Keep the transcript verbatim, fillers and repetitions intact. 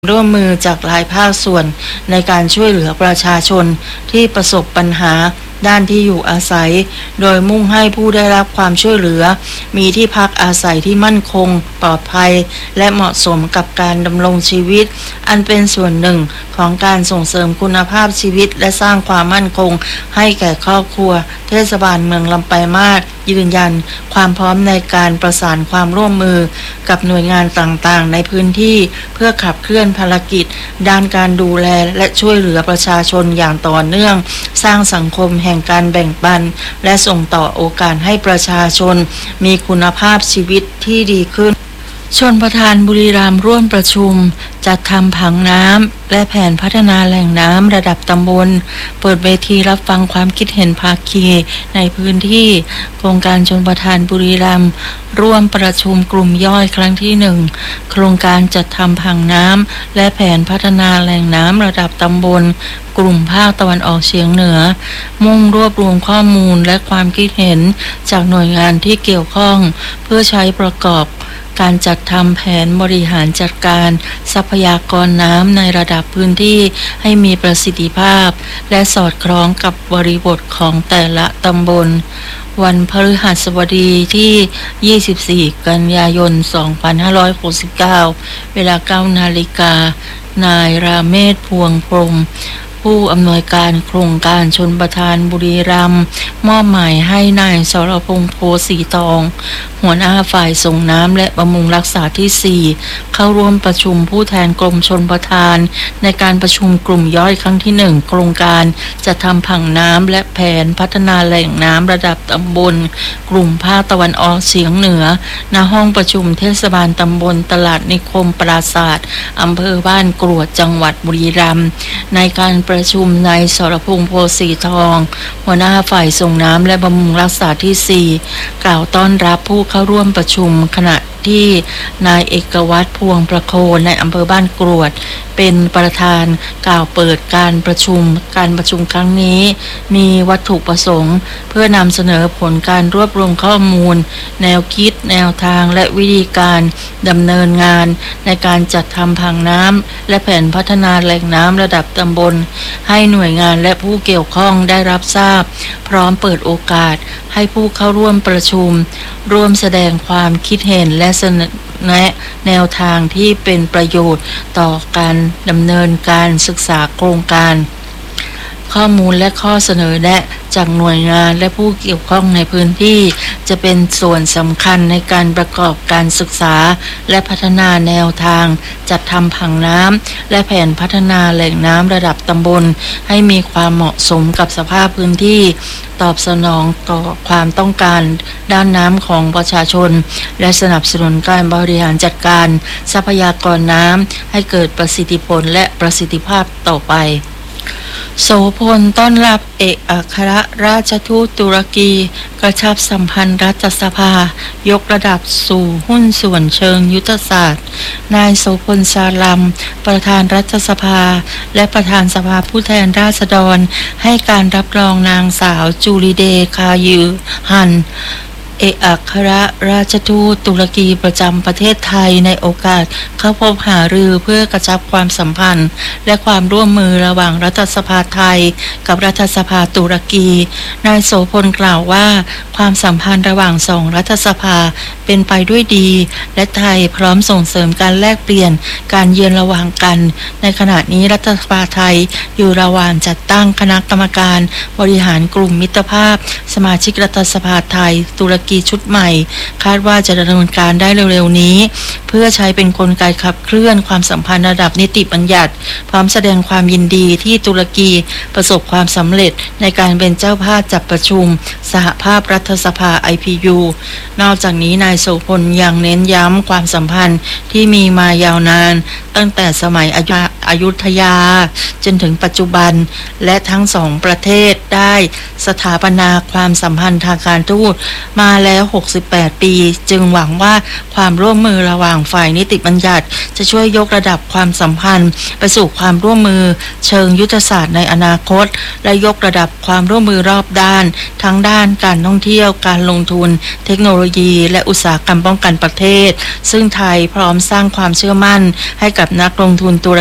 ร่วมมือจากหลายภาคส่วนในการช่วยเหลือประชาชนที่ประสบปัญหาด้านที่อยู่อาศัยโดยมุ่งให้ผู้ได้รับความช่วยเหลือมีที่พักอาศัยที่มั่นคงปลอดภัยและเหมาะสมกับการดำรงชีวิตอันเป็นส่วนหนึ่งของการส่งเสริมคุณภาพชีวิตและสร้างความมั่นคงให้แก่ครอบครัวเทศบาลเมืองลำปางมาศยืนยันความพร้อมในการประสานความร่วมมือกับหน่วยงานต่างๆในพื้นที่เพื่อขับเคลื่อนภารกิจด้านการดูแลและช่วยเหลือประชาชนอย่างต่อเนื่องสร้างสังคมแห่งการแบ่งปันและส่งต่อโอกาสให้ประชาชนมีคุณภาพชีวิตที่ดีขึ้นชลประทานบุรีรัมย์ร่วมประชุมจัดทำผังน้ำและแผนพัฒนาแหล่งน้ำระดับตำบลเปิดเวทีรับฟังความคิดเห็นภาคีในพื้นที่โครงการชลประทานบุรีรัมย์ร่วมประชุมกลุ่มย่อยครั้งที่หนึ่งโครงการจัดทำผังน้ำและแผนพัฒนาแหล่งน้ำระดับตำบลกลุ่มภาคตะวันออกเฉียงเหนือมุ่งรวบรวมข้อมูลและความคิดเห็นจากหน่วยงานที่เกี่ยวข้องเพื่อใช้ประกอบการจัดทำแผนบริหารจัดการทรัพยากรน้ำในระดับพื้นที่ให้มีประสิทธิภาพและสอดคล้องกับบริบทของแต่ละตำบลวันพฤหัสบดีที่ ยี่สิบสี่ กันยายน สองพันห้าร้อยหกสิบเก้า เวลา เก้า นาฬิกานายราเมศพวงพรหมผู้อำนวยการโครงการชลประทานบุรีรัมย์มอบหมายให้นายสรพงษ์โพสีทองหัวหน้าฝ่ายส่งน้ำและบำรุงรักษาที่สี่เข้าร่วมประชุมผู้แทนกรมชลประทานในการประชุมกลุ่มย่อยครั้งที่หนึ่งโครงการจะทำผังน้ำและแผนพัฒนาแหล่งน้ำระดับตำบลกลุ่มภาคตะวันออกเฉียงเหนือณห้องประชุมเทศบาลตำบลตลาดนิคมปราศาสตร์อำเภอบ้านกรวดจังหวัดบุรีรัมย์ในการประชุมนายสรพงษ์โพสีทองหัวหน้าฝ่ายส่งน้ำและบำรุงรักษาที่สี่กล่าวต้อนรับผู้เข้าร่วมประชุมขณะที่นายเอกวัฒน์พวงประโคนในอำเภอบ้านกรวดเป็นประธานกล่าวเปิดการประชุมการประชุมครั้งนี้มีวัตถุประสงค์เพื่อนำเสนอผลการรวบรวมข้อมูลแนวคิดแนวทางและวิธีการดำเนินงานในการจัดทำผังน้ำและแผนพัฒนาแหล่งน้ำระดับตำบลให้หน่วยงานและผู้เกี่ยวข้องได้รับทราบพร้อมเปิดโอกาสให้ผู้เข้าร่วมประชุมร่วมแสดงความคิดเห็นและเสนอแนะแนวทางที่เป็นประโยชน์ต่อการดำเนินการศึกษาโครงการข้อมูลและข้อเสนอแนะจากหน่วยงานและผู้เกี่ยวข้องในพื้นที่จะเป็นส่วนสำคัญในการประกอบการศึกษาและพัฒนาแนวทางจัดทำผังน้ำและแผนพัฒนาแหล่งน้ำระดับตำบลให้มีความเหมาะสมกับสภาพพื้นที่ตอบสนองต่อความต้องการด้านน้ำของประชาชนและสนับสนุนการบริหารจัดการทรัพยากรน้ำให้เกิดประสิทธิผลและประสิทธิภาพต่อไปโสพลต้อนรับเอกอัครราชทูตตุรกีกระชับสัมพันธ์รัฐสภายกระดับสู่หุ้นส่วนเชิงยุทธศาสตร์นายโสพลซาลัมประธานรัฐสภาและประธานสภาผู้แทนราษฎรให้การรับรองนางสาวจูริเดคายือฮันเอกอัครราชทูตตุรกีประจำประเทศไทยในโอกาสเข้าพบหารือเพื่อกระชับความสัมพันธ์และความร่วมมือระหว่างรัฐสภาไทยกับรัฐสภาตุรกีนายโสพลกล่าวว่าความสัมพันธ์ระหว่างสองรัฐสภาเป็นไปด้วยดีและไทยพร้อมส่งเสริมการแลกเปลี่ยนการเยือนระหว่างกันในขณะนี้รัฐสภาไทยอยู่ระหว่างจัดตั้งคณะกรรมการบริหารกลุ่มมิตรภาพสมาชิกรัฐสภาไทยตุรกีชุดใหม่คาดว่าจะดำเนินการได้เร็วๆนี้เพื่อใช้เป็นกลไกขับเคลื่อนความสัมพันธ์ระดับนิติบัญญัติพร้อมแสดงความยินดีที่ตุรกีประสบความสำเร็จในการเป็นเจ้าภาพจัดประชุมสหภาพรัฐสภา ไอ พี ยู นอกจากนี้นายโสพลยังเน้นย้ำความสัมพันธ์ที่มีมายาวนานตั้งแต่สมัยออยุธยาจนถึงปัจจุบันและทั้งสองประเทศได้สถาปนาความสัมพันธ์ทางการทูตมาแล้วหกสิบแปดปีจึงหวังว่าความร่วมมือระหว่างฝ่ายนิติบัญญัติจะช่วยยกระดับความสัมพันธ์ไปสู่ความร่วมมือเชิงยุทธศาสตร์ในอนาคตและยกระดับความร่วมมือรอบด้านทั้งด้านการท่องเที่ยวการลงทุนเทคโนโลยีและอุตสาหกรรมป้องกันประเทศซึ่งไทยพร้อมสร้างความเชื่อมั่นให้กับนักลงทุนตุร